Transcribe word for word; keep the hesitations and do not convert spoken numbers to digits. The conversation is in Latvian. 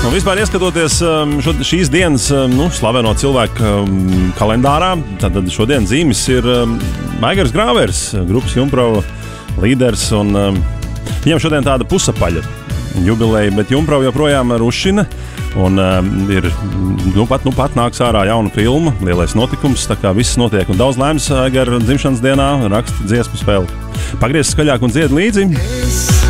Un vispār ieskatoties šo, šīs dienas nu, slaveno cilvēku kalendārā, tad šodien zīmes ir Aigars Grāvers, grupas Jumprova līderis, un viņam šodien tāda pusapaļa jubileja, bet Jumprova joprojām rušina, un ir, nu pat, nu pat nāks ārā jauna filma, lielais notikums, tā kā viss notiek, un daudz laimes Aigara dzimšanas dienā raksta dziesmu spēli. Pagriez skaļāk un dzied līdzi.